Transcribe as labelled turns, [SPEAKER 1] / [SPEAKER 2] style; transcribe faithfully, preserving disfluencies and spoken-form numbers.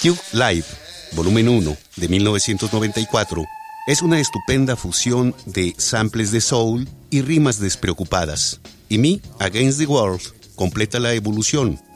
[SPEAKER 1] Cube Live, volumen uno, de mil novecientos noventa y cuatro, es una estupenda fusión de samples de soul y rimas despreocupadas. Y Me Against the World completa la evolución,